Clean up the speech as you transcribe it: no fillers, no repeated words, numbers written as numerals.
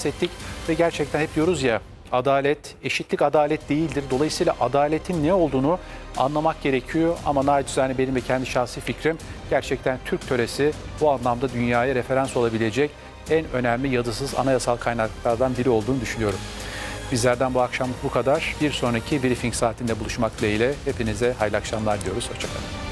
bahsettik ve gerçekten hep diyoruz ya, adalet, eşitlik adalet değildir. Dolayısıyla adaletin ne olduğunu anlamak gerekiyor. Ama naçizane benim ve kendi şahsi fikrim, gerçekten Türk töresi bu anlamda dünyaya referans olabilecek en önemli yadısız anayasal kaynaklardan biri olduğunu düşünüyorum. Bizlerden bu akşam bu kadar. Bir sonraki briefing saatinde buluşmak dileğiyle hepinize hayırlı akşamlar diyoruz. Hoşçakalın.